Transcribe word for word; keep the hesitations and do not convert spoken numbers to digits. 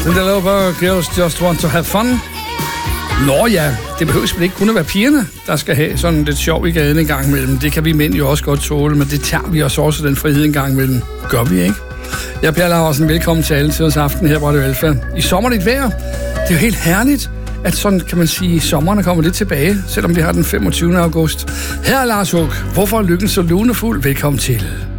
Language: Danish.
Den der laver bare Girls Just Want to Have Fun. Nå ja, det behøver vel ikke kun at være pigerne, der skal have sådan lidt sjov i gaden en gang imellem. Det kan vi mænd jo også godt tåle, men det tager vi os også den frihed en gang imellem. Gør vi ikke? Jeg er Per Laursen. Velkommen til alle tiders aften her på Radio Alfa. I sommerligt vejr. Det er jo helt herligt, at sådan kan man sige, sommeren er kommet lidt tilbage, selvom vi har den femogtyvende august. Her er Lars Hug. Hvorfor er lykken så lunefuld? Velkommen til.